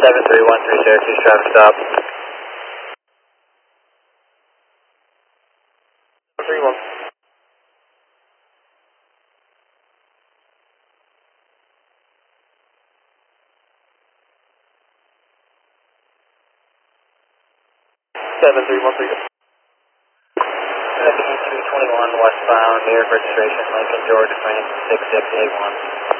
7313 Syracuse, traffic stop. 31. 7313. 221 westbound, New York registration, Lincoln, Georgia, France 6681.